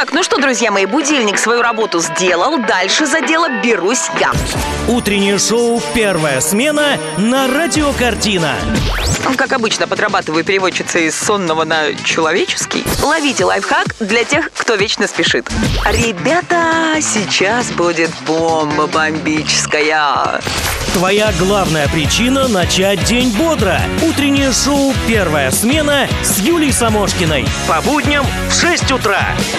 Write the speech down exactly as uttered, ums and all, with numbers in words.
Так, ну что, друзья мои, будильник свою работу сделал, дальше за дело берусь я. Утреннее шоу «Первая смена» на Радио Картина. Как обычно, подрабатываю переводчицей из сонного на человеческий. Ловите лайфхак для тех, кто вечно спешит. Ребята, сейчас будет бомба бомбическая. Твоя главная причина начать день бодро. Утреннее шоу «Первая смена» с Юлией Самошкиной. По будням в шесть утра.